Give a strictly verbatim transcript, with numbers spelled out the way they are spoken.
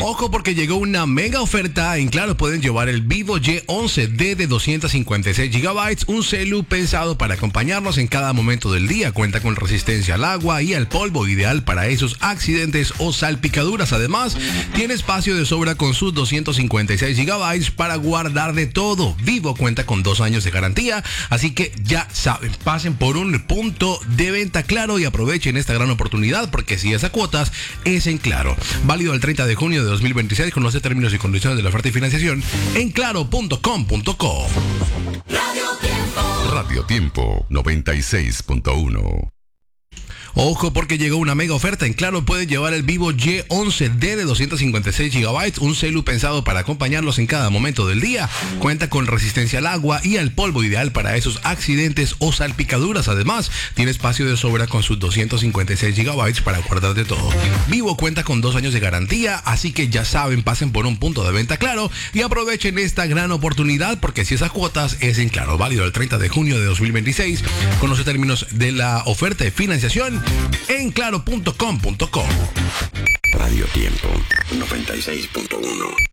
Ojo porque llegó una mega oferta. En Claro pueden llevar el Vivo Y once D de doscientos cincuenta y seis gigabytes, un celu pensado para acompañarnos en cada momento del día. Cuenta con resistencia al agua y al polvo, ideal para esos accidentes o salpicaduras. Además, tiene espacio de sobra con sus doscientos cincuenta y seis gigabytes para guardar de todo. Vivo cuenta con dos años de garantía, así que ya saben, pasen por un punto de venta Claro y aprovechen esta gran oportunidad, porque si es a cuotas, es en Claro. Válido el treinta de junio de dos mil veintiséis. Conoce términos y condiciones de la oferta y financiación en claro punto com punto co. Radio Tiempo. Radio Tiempo noventa y seis punto uno. Ojo porque llegó una mega oferta. En Claro pueden llevar el Vivo Y once D de doscientos cincuenta y seis gigabytes, un celu pensado para acompañarlos en cada momento del día. Cuenta con resistencia al agua y al polvo, ideal para esos accidentes o salpicaduras. Además, tiene espacio de sobra con sus doscientos cincuenta y seis gigabytes para guardar de todo. Vivo cuenta con dos años de garantía, así que ya saben, pasen por un punto de venta Claro y aprovechen esta gran oportunidad, porque si esas cuotas es en Claro. Válido el treinta de junio de dos mil veintiséis. Conoce términos de la oferta de financiación en claro punto com punto co. Radio Tiempo noventa y seis punto uno.